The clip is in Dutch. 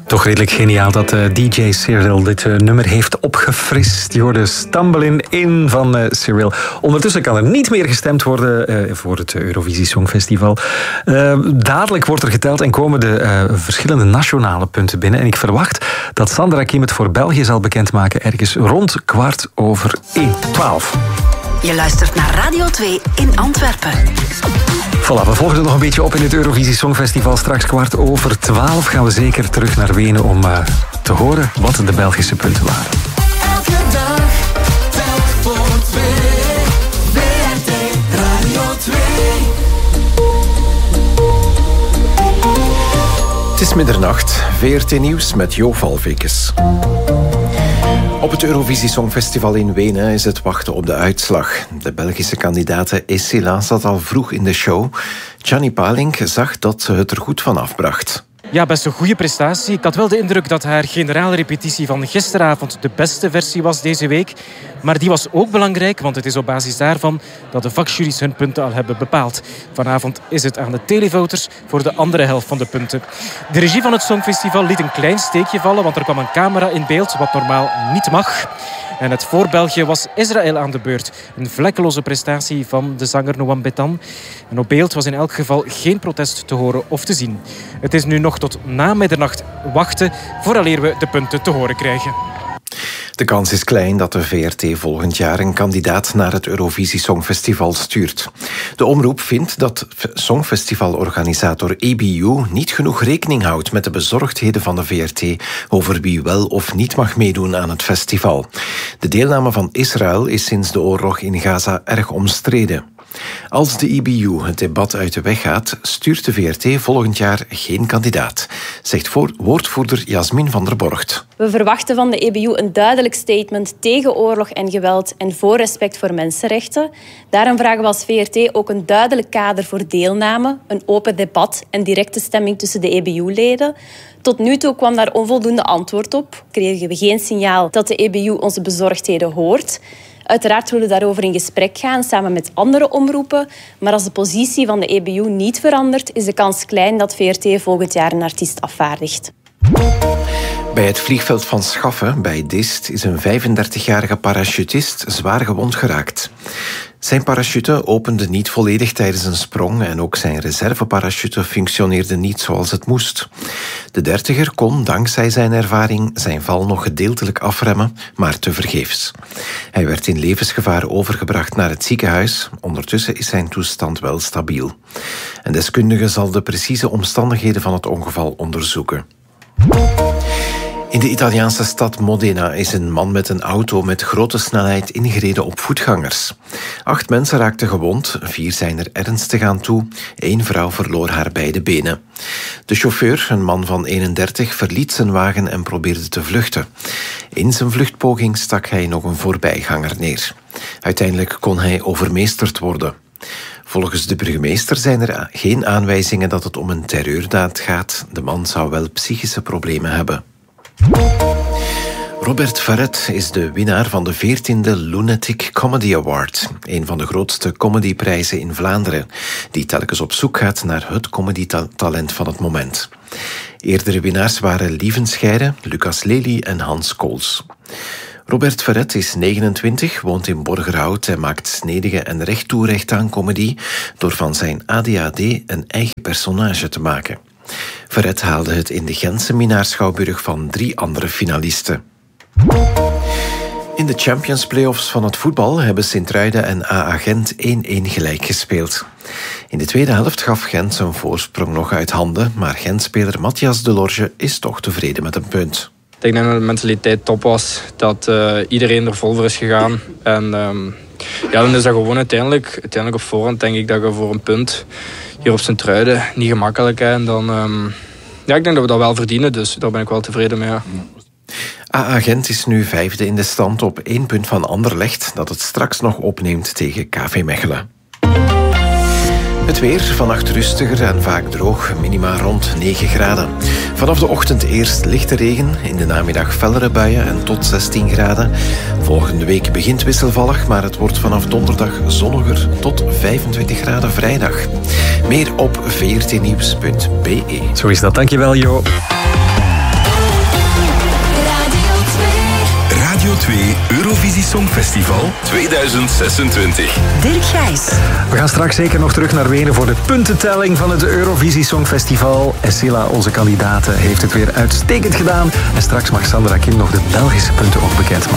Toch redelijk geniaal dat DJ Cyril dit nummer heeft opgefrist. Je hoorde Stumbling In van Cyril. Ondertussen kan er niet meer gestemd worden voor het Eurovisie Songfestival. Dadelijk wordt er geteld en komen de verschillende nationale punten binnen. En ik verwacht dat Sandra Kim het voor België zal bekendmaken ergens rond 12:15. Je luistert naar Radio 2 in Antwerpen. Voilà, we volgen het nog een beetje op in het Eurovisie Songfestival. Straks 12:15 gaan we zeker terug naar Wenen om te horen wat de Belgische punten waren. Elke dag, telk voor twee. VRT Radio 2. Het is middernacht. VRT Nieuws met Jo Valvikes. Op het Eurovisie Songfestival in Wenen is het wachten op de uitslag. De Belgische kandidate Essela zat al vroeg in de show. Gianni Palink zag dat ze het er goed van afbracht. Ja, best een goede prestatie. Ik had wel de indruk dat haar generale repetitie van gisteravond de beste versie was deze week. Maar die was ook belangrijk, want het is op basis daarvan dat de vakjuries hun punten al hebben bepaald. Vanavond is het aan de televoters voor de andere helft van de punten. De regie van het Songfestival liet een klein steekje vallen, want er kwam een camera in beeld, wat normaal niet mag. En net voor België was Israël aan de beurt. Een vlekkeloze prestatie van de zanger Noam Betan. En op beeld was in elk geval geen protest te horen of te zien. Het is nu nog tot na middernacht wachten vooraleer we de punten te horen krijgen. De kans is klein dat de VRT volgend jaar een kandidaat naar het Eurovisie Songfestival stuurt. De omroep vindt dat Songfestivalorganisator EBU niet genoeg rekening houdt met de bezorgdheden van de VRT over wie wel of niet mag meedoen aan het festival. De deelname van Israël is sinds de oorlog in Gaza erg omstreden. Als de EBU het debat uit de weg gaat, stuurt de VRT volgend jaar geen kandidaat, zegt woordvoerder Jasmin van der Borgt. We verwachten van de EBU een duidelijk statement tegen oorlog en geweld en voor respect voor mensenrechten. Daarom vragen we als VRT ook een duidelijk kader voor deelname, een open debat en directe stemming tussen de EBU-leden. Tot nu toe kwam daar onvoldoende antwoord op. Kregen we geen signaal dat de EBU onze bezorgdheden hoort. Uiteraard willen we daarover in gesprek gaan, samen met andere omroepen. Maar als de positie van de EBU niet verandert, is de kans klein dat VRT volgend jaar een artiest afvaardigt. Bij het vliegveld van Schaffen, bij Dist, is een 35-jarige parachutist zwaar gewond geraakt. Zijn parachute opende niet volledig tijdens een sprong en ook zijn reserveparachute functioneerde niet zoals het moest. De 30er kon, dankzij zijn ervaring, zijn val nog gedeeltelijk afremmen, maar tevergeefs. Hij werd in levensgevaar overgebracht naar het ziekenhuis. Ondertussen is zijn toestand wel stabiel. Een deskundige zal de precieze omstandigheden van het ongeval onderzoeken. In de Italiaanse stad Modena is een man met een auto met grote snelheid ingereden op voetgangers. 8 mensen raakten gewond, 4 zijn er ernstig aan toe. 1 vrouw verloor haar beide benen. De chauffeur, een man van 31, verliet zijn wagen en probeerde te vluchten. In zijn vluchtpoging stak hij nog een voorbijganger neer. Uiteindelijk kon hij overmeesterd worden. Volgens de burgemeester zijn er geen aanwijzingen dat het om een terreurdaad gaat. De man zou wel psychische problemen hebben. Robert Verret is de winnaar van de 14e Lunatic Comedy Award. Een van de grootste comedyprijzen in Vlaanderen, die telkens op zoek gaat naar het comedytalent van het moment. Eerdere winnaars waren Lieven Scheire, Lucas Lely en Hans Kools. Robert Verret is 29, woont in Borgerhout en maakt snedige en recht toe recht aan comedy door van zijn ADHD een eigen personage te maken. Verret haalde het in de Gent-seminaarschouwburg van 3 andere finalisten. In de Champions Playoffs van het voetbal hebben Sint-Truiden en AA Gent 1-1 gelijk gespeeld. In de tweede helft gaf Gent zijn voorsprong nog uit handen, maar Gent-speler Matthias Delorge is toch tevreden met een punt. Ik denk dat de mentaliteit top was, dat iedereen er vol voor is gegaan. En dan is dat gewoon uiteindelijk op voorhand denk ik dat je voor een punt hier op Sint-Truiden niet gemakkelijk is. En dan, ik denk dat we dat wel verdienen, dus daar ben ik wel tevreden mee. Ja. AA Gent is nu 5e in de stand op 1 punt van Anderlecht, dat het straks nog opneemt tegen KV Mechelen. Het weer, vannacht rustiger en vaak droog, minima rond 9 graden. Vanaf de ochtend eerst lichte regen, in de namiddag fellere buien en tot 16 graden. Volgende week begint wisselvallig, maar het wordt vanaf donderdag zonniger tot 25 graden vrijdag. Meer op vrtnieuws.be. Zo is dat, dankjewel Jo. Radio 2 Eurovisie Songfestival 2026. Dirk Gijs. We gaan straks zeker nog terug naar Wenen voor de puntentelling van het Eurovisie Songfestival. Essila, onze kandidaat, heeft het weer uitstekend gedaan. En straks mag Sandra Kim nog de Belgische punten ook bekendmaken.